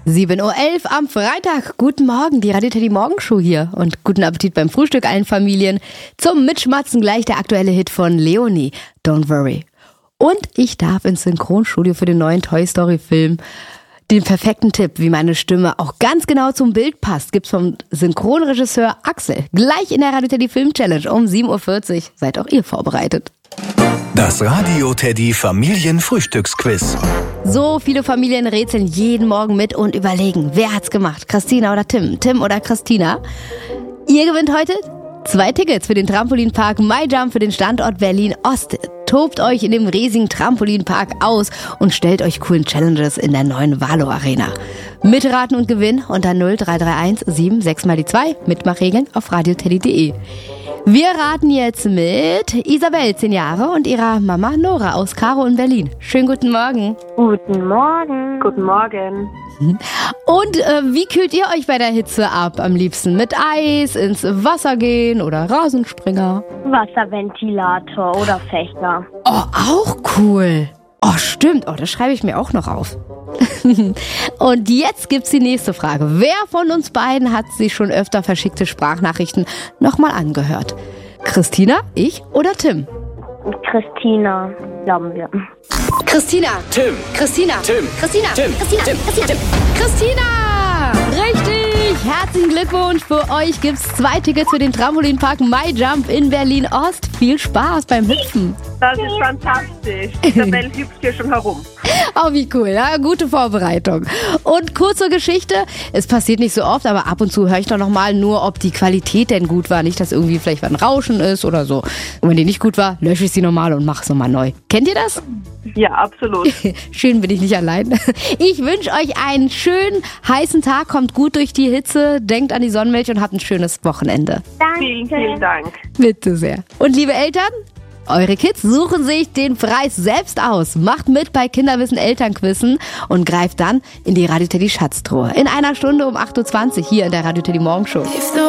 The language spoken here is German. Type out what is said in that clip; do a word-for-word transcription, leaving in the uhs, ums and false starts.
sieben Uhr elf am Freitag. Guten Morgen, die Radio Teddy Morgenshow hier. Und guten Appetit beim Frühstück allen Familien. Zum Mitschmatzen gleich der aktuelle Hit von Leonie, Don't Worry. Und ich darf ins Synchronstudio für den neuen Toy Story Film. Den perfekten Tipp, wie meine Stimme auch ganz genau zum Bild passt, gibt's vom Synchronregisseur Axel. Gleich in der Radio Teddy Film Challenge um sieben Uhr vierzig. Seid auch ihr vorbereitet. Das Radio Teddy Familienfrühstücksquiz. So viele Familien rätseln jeden Morgen mit und überlegen, wer hat's gemacht? Christina oder Tim? Tim oder Christina? Ihr gewinnt heute zwei Tickets für den Trampolinpark MyJump für den Standort Berlin-Ost. Tobt euch in dem riesigen Trampolinpark aus und stellt euch coolen Challenges in der neuen Valo Arena. Mitraten und gewinnen unter null drei drei eins sieben sechs mal die zwei. Mitmachregeln auf radioteddy punkt de. Wir raten jetzt mit Isabel, zehn Jahre, und ihrer Mama Nora aus Karo in Berlin. Schönen guten Morgen. Guten Morgen. Guten Morgen. Und äh, wie kühlt ihr euch bei der Hitze ab? Am liebsten mit Eis, ins Wasser gehen oder Rasenspringer? Wasserventilator oder Fächer. Oh, auch cool. Oh, stimmt. Oh, das schreibe ich mir auch noch auf. Und jetzt gibt's die nächste Frage. Wer von uns beiden hat sich schon öfter verschickte Sprachnachrichten nochmal angehört? Christina, ich oder Tim? Christina, glauben wir. Christina. Tim. Christina. Tim. Christina. Tim. Christina. Tim. Christina. Tim. Christina. Richtig. Herzlichen Glückwunsch. Für euch gibt's zwei Tickets für den Trampolinpark MyJump in Berlin-Ost. Viel Spaß beim Hüpfen. Das ist fantastisch. Isabel hüpft hier schon herum. Oh, wie cool, ja? Gute Vorbereitung. Und kurz zur Geschichte. Es passiert nicht so oft, aber ab und zu höre ich doch nochmal nur, ob die Qualität denn gut war. Nicht, dass irgendwie vielleicht ein Rauschen ist oder so. Und wenn die nicht gut war, lösche ich sie nochmal und mache es nochmal neu. Kennt ihr das? Ja, absolut. Schön, bin ich nicht allein. Ich wünsche euch einen schönen, heißen Tag. Kommt gut durch die Hitze. Denkt an die Sonnenmilch und habt ein schönes Wochenende. Danke. Vielen, vielen Dank. Bitte sehr. Und liebe Eltern, eure Kids suchen sich den Preis selbst aus. Macht mit bei Kinderwissen Elternquizzen und greift dann in die Radio Teddy Schatztruhe. In einer Stunde um acht Uhr zwanzig hier in der Radio Teddy Morgenshow.